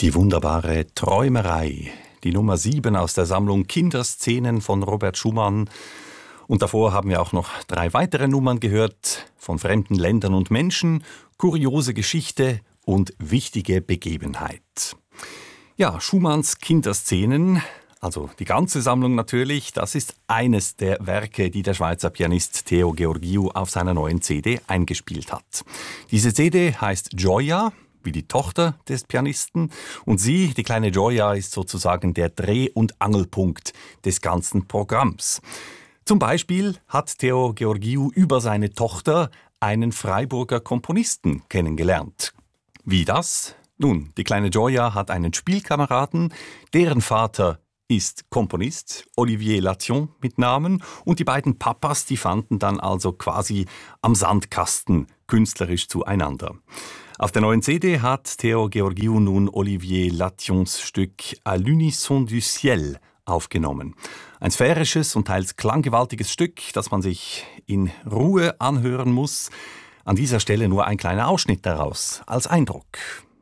Die wunderbare Träumerei, die Nummer 7 aus der Sammlung Kinderszenen von Robert Schumann. Und davor haben wir auch noch 3 weitere Nummern gehört, von fremden Ländern und Menschen, kuriose Geschichte und wichtige Begebenheit. Ja, Schumanns Kinderszenen, also die ganze Sammlung natürlich, das ist eines der Werke, die der Schweizer Pianist Theo Georgiou auf seiner neuen CD eingespielt hat. Diese CD heißt Gioia, wie die Tochter des Pianisten. Und sie, die kleine Gioia, ist sozusagen der Dreh- und Angelpunkt des ganzen Programms. Zum Beispiel hat Theo Georgiou über seine Tochter einen Freiburger Komponisten kennengelernt. Wie das? Nun, die kleine Gioia hat einen Spielkameraden, deren Vater ist Komponist, Olivier Lation mit Namen, und die beiden Papas, die fanden dann also quasi am Sandkasten künstlerisch zueinander. Auf der neuen CD hat Theo Georgiou nun Olivier Lations Stück À l'unisson du ciel aufgenommen. Ein sphärisches und teils klanggewaltiges Stück, das man sich in Ruhe anhören muss. An dieser Stelle nur ein kleiner Ausschnitt daraus als Eindruck.